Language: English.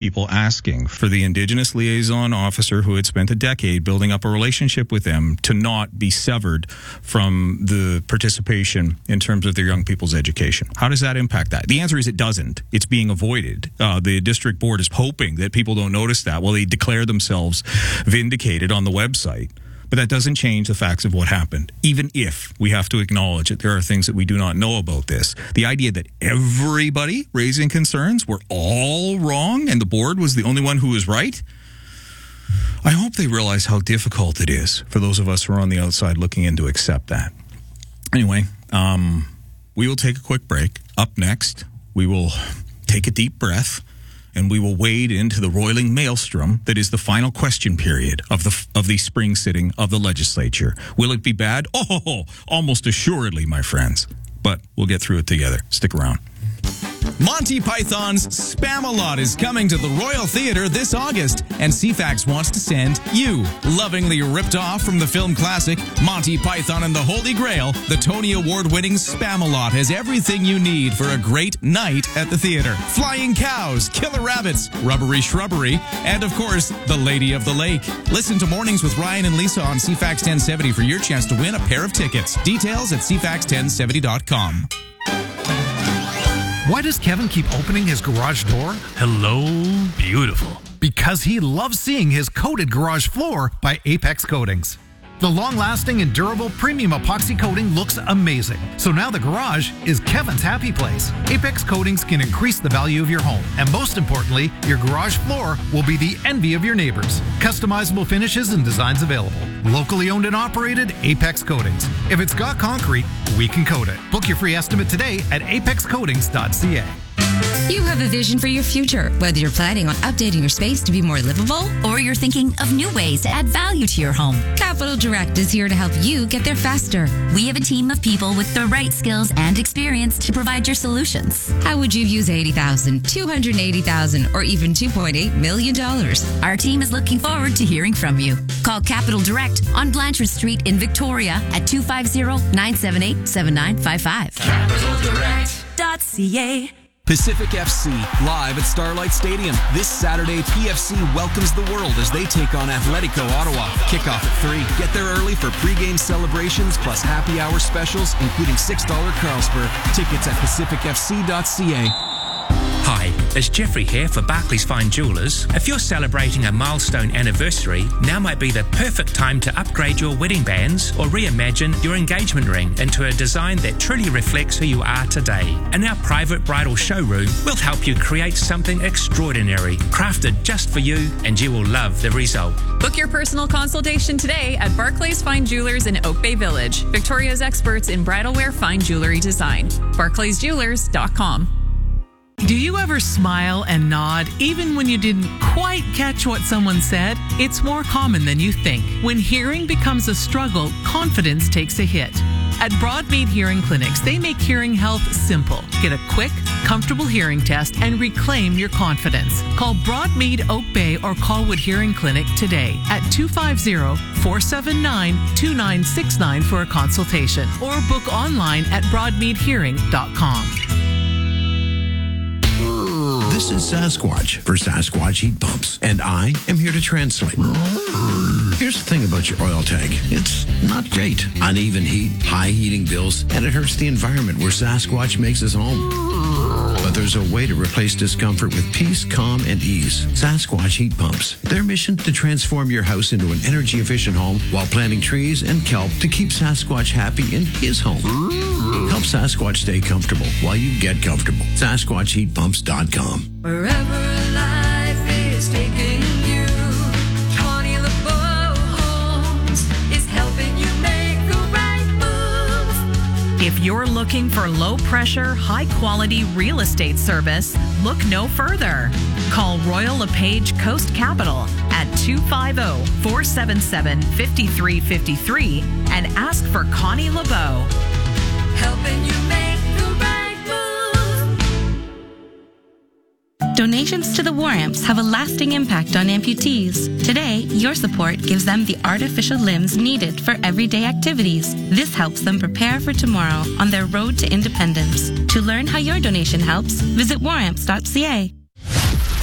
people asking for the Indigenous liaison officer who had spent a decade building up a relationship with them to not be severed from the participation in terms of their young people's education. How does that impact that? The answer is it doesn't. It's being avoided. The district board is hoping that people don't notice that while they declare themselves vindicated on the website. But that doesn't change the facts of what happened, even if we have to acknowledge that there are things that we do not know about this. The idea that everybody raising concerns were all wrong and the board was the only one who was right, I hope they realize how difficult it is for those of us who are on the outside looking in to accept that. Anyway, we will take a quick break. Up next, we will take a deep breath, and we will wade into the roiling maelstrom that is the final question period of the spring sitting of the legislature. Will it be bad? Oh, almost assuredly, my friends. But we'll get through it together. Stick around. Monty Python's Spam-A-Lot is coming to the Royal Theatre this August, and CFAX wants to send you, lovingly ripped off from the film classic Monty Python and the Holy Grail. The Tony Award-winning Spam-A-Lot has everything you need for a great night at the theater. Flying cows, killer rabbits, rubbery shrubbery, and of course, the Lady of the Lake. Listen to Mornings with Ryan and Lisa on CFAX 1070 for your chance to win a pair of tickets. Details at cfax1070.com. Why does Kevin keep opening his garage door? Hello, beautiful. Because he loves seeing his coated garage floor by Apex Coatings. The long-lasting and durable premium epoxy coating looks amazing. So now the garage is Kevin's happy place. Apex Coatings can increase the value of your home. And most importantly, your garage floor will be the envy of your neighbors. Customizable finishes and designs available. Locally owned and operated, Apex Coatings. If it's got concrete, we can coat it. Book your free estimate today at apexcoatings.ca. You have a vision for your future, whether you're planning on updating your space to be more livable or you're thinking of new ways to add value to your home. Capital Direct is here to help you get there faster. We have a team of people with the right skills and experience to provide your solutions. How would you use $80,000, $280,000, or even $2.8 million? Our team is looking forward to hearing from you. Call Capital Direct on Blanchard Street in Victoria at 250-978-7955. CapitalDirect.ca. Pacific FC, live at Starlight Stadium. This Saturday, PFC welcomes the world as they take on Atletico Ottawa. Kickoff at 3. Get there early for pregame celebrations plus happy hour specials, including $6 Carlsberg. Tickets at pacificfc.ca. Hi, it's Jeffrey here for Barclays Fine Jewellers. If you're celebrating a milestone anniversary, now might be the perfect time to upgrade your wedding bands or reimagine your engagement ring into a design that truly reflects who you are today. In our private bridal showroom, we'll help you create something extraordinary, crafted just for you, and you will love the result. Book your personal consultation today at Barclays Fine Jewelers in Oak Bay Village, Victoria's experts in bridal wear fine jewelry design. BarclaysJewelers.com. Do you ever smile and nod even when you didn't quite catch what someone said? It's more common than you think. When hearing becomes a struggle, confidence takes a hit. At Broadmead Hearing Clinics, they make hearing health simple. Get a quick, comfortable hearing test and reclaim your confidence. Call Broadmead Oak Bay or Colwood Hearing Clinic today at 250-479-2969 for a consultation or book online at broadmeadhearing.com. This is Sasquatch for Sasquatch Heat Pumps, and I am here to translate. Here's the thing about your oil tank. It's not great. Uneven heat, high heating bills, and it hurts the environment where Sasquatch makes his home. But there's a way to replace discomfort with peace, calm, and ease. Sasquatch Heat Pumps. Their mission to transform your house into an energy-efficient home while planting trees and kelp to keep Sasquatch happy in his home. Help Sasquatch stay comfortable while you get comfortable. SasquatchHeatPumps.com. Wherever life is taking you, Connie LeBeau Homes is helping you make the right move. If you're looking for low-pressure, high-quality real estate service, look no further. Call Royal LePage Coast Capital at 250-477-5353 and ask for Connie LeBeau. Helping you make the right move. Donations to the War Amps have a lasting impact on amputees. Today, your support gives them the artificial limbs needed for everyday activities. This helps them prepare for tomorrow on their road to independence. To learn how your donation helps, visit waramps.ca.